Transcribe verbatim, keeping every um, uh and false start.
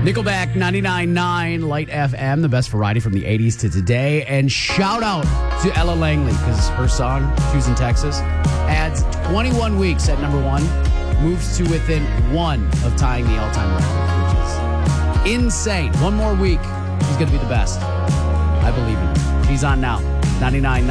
Nickelback ninety-nine point nine Light F M, the best variety from the eighties to today. And shout out to Ella Langley because her song, Choosing Texas, adds twenty-one weeks at number one, moves to within one of tying the all-time record, which is insane. One more week, she's going to be the best. I believe in her. She's on now. ninety-nine point nine